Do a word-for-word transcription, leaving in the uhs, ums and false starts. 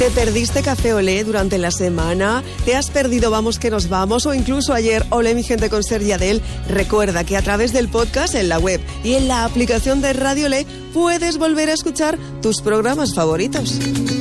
¿Te perdiste Café Olé durante la semana? ¿Te has perdido Vamos que nos vamos? O incluso ayer Olé mi gente con Sergi Adel. Recuerda que a través del podcast, en la web y en la aplicación de Radio Olé puedes volver a escuchar tus programas favoritos.